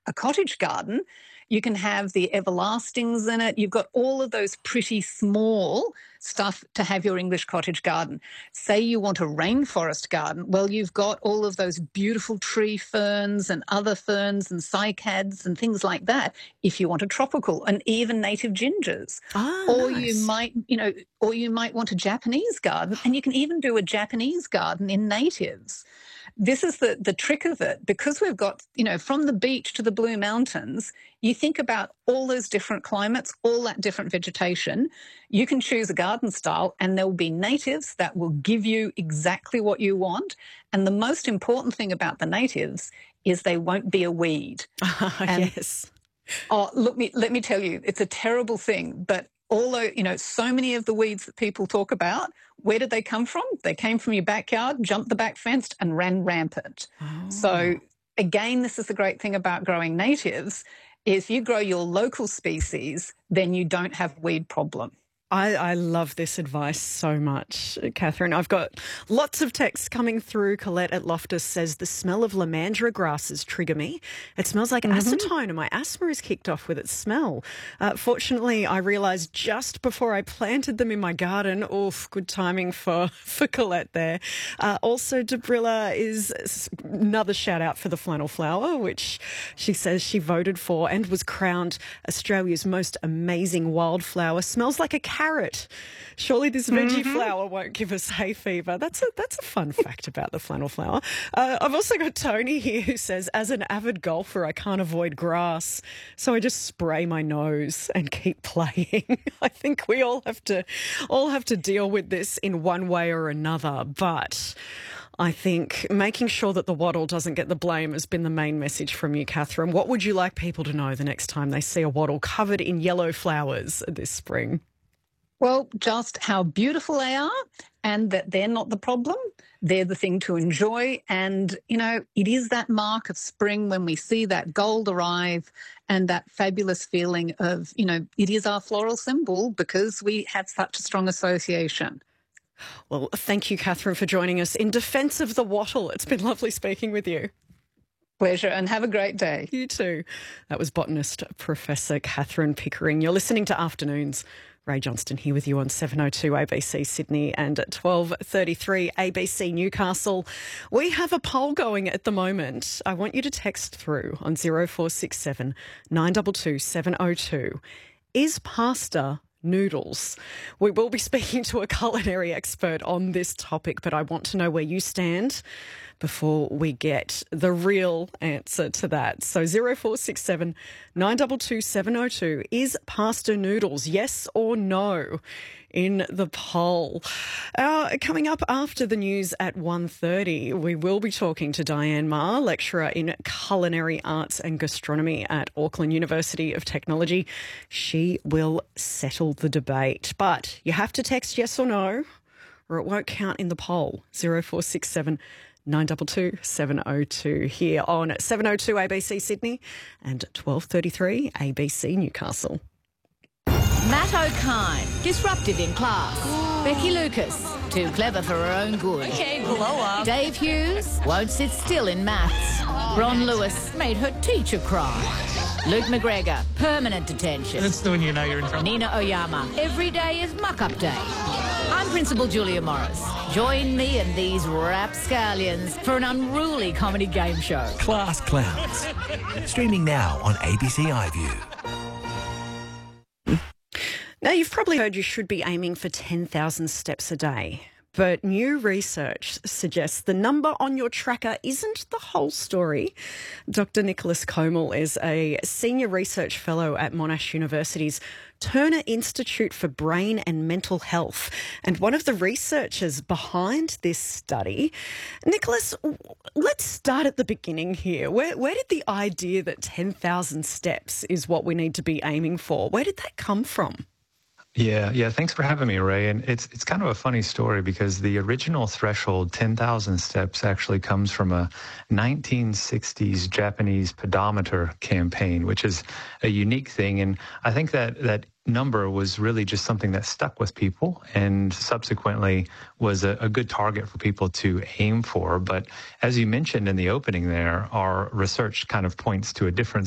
a cottage garden, you can have the everlastings in it. You've got all of those pretty small stuff to have your English cottage garden. Say you want a rainforest garden. Well, you've got all of those beautiful tree ferns and other ferns and cycads and things like that if you want a tropical, and even native gingers. Ah, Or you nice. might, or you might want a Japanese garden, and you can even do a Japanese garden in natives. This is the trick of it, because we've got, from the beach to the Blue Mountains, you think about all those different climates, all that different vegetation. You can choose a garden style and there will be natives that will give you exactly what you want. And the most important thing about the natives is they won't be a weed. And Yes. oh, look, let me tell you, it's a terrible thing, but although, so many of the weeds that people talk about, where did they come from? They came from your backyard, jumped the back fence and ran rampant. So Oh. again, this is the great thing about growing natives. If you grow your local species, then you don't have weed problem. I love this advice so much, Catherine. I've got lots of texts coming through. Colette at Loftus says, the smell of lamandra grasses trigger me. It smells like acetone and my asthma is kicked off with its smell. Fortunately, I realised just before I planted them in my garden. Oof, good timing for Colette there. Also, Debrilla is another shout out for the flannel flower, which she says she voted for and was crowned Australia's most amazing wildflower. Smells like a carrot. Surely this veggie flower won't give us hay fever. That's a fun fact about the flannel flower. I've also got Tony here who says, as an avid golfer, I can't avoid grass, so I just spray my nose and keep playing. I think we all have to deal with this in one way or another, but I think making sure that the wattle doesn't get the blame has been the main message from you, Catherine. What would you like people to know the next time they see a wattle covered in yellow flowers this spring? Well, just how beautiful they are and that they're not the problem. They're the thing to enjoy. And, it is that mark of spring when we see that gold arrive and that fabulous feeling of, it is our floral symbol because we have such a strong association. Well, thank you, Catherine, for joining us in defence of the wattle. It's been lovely speaking with you. Pleasure, and have a great day. You too. That was botanist Professor Catherine Pickering. You're listening to Afternoons. Ray Johnston here with you on 7:02 ABC Sydney and at 12:33 ABC Newcastle. We have a poll going at the moment. I want you to text through on 0467 922 702. Is pasta noodles? We will be speaking to a culinary expert on this topic, but I want to know where you stand before we get the real answer to that. So 0467 922 702. Is pasta noodles, yes or no, in the poll? Coming up after the news at 1:30, we will be talking to Diane Ma, lecturer in culinary arts and gastronomy at Auckland University of Technology. She will settle the debate. But you have to text yes or no, or it won't count in the poll. 0467 922 702 here on 702 ABC Sydney and 12:33 ABC Newcastle. Matt O'Kine, disruptive in class. Becky Lucas, too clever for her own good. Okay, blow up. Dave Hughes won't sit still in maths. Ron Lewis made her teacher cry. Luke McGregor, permanent detention. That's when you know you're in trouble. Nina Oyama, every day is muck-up day. I'm Principal Julia Morris. Join me and these rapscallions for an unruly comedy game show. Class Clowns. Streaming now on ABC iView. Now, you've probably heard you should be aiming for 10,000 steps a day. But new research suggests the number on your tracker isn't the whole story. Dr. Nicholas Comel is a senior research fellow at Monash University's Turner Institute for Brain and Mental Health, and one of the researchers behind this study. Nicholas, let's start at the beginning here. Where did the idea that 10,000 steps is what we need to be aiming for, where did that come from? Yeah. Thanks for having me, Ray. And it's kind of a funny story because the original threshold, 10,000 steps, actually comes from a 1960s Japanese pedometer campaign, which is a unique thing. And I think that number was really just something that stuck with people and subsequently was a good target for people to aim for. But as you mentioned in the opening there, our research kind of points to a different